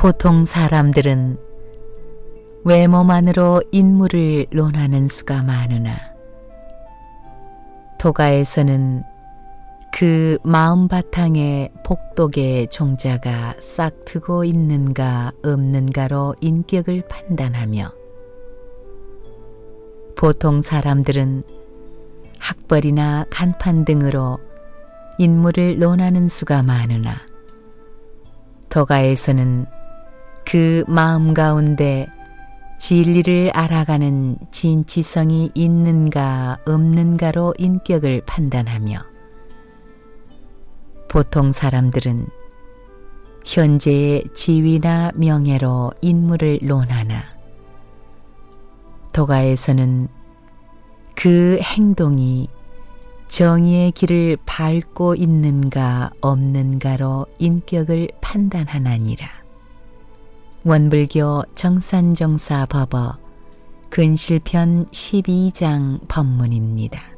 보통 사람들은 외모만으로 인물을 논하는 수가 많으나 도가에서는 그 마음 바탕에 복독의 종자가 싹트고 있는가 없는가로 인격을 판단하며 보통 사람들은 학벌이나 간판 등으로 인물을 논하는 수가 많으나 도가에서는 그 마음 가운데 진리를 알아가는 진지성이 있는가 없는가로 인격을 판단하며 보통 사람들은 현재의 지위나 명예로 인물을 논하나 도가에서는 그 행동이 정의의 길을 밟고 있는가 없는가로 인격을 판단하나니라. 원불교 정산정사 법어 근실편 12장 법문입니다.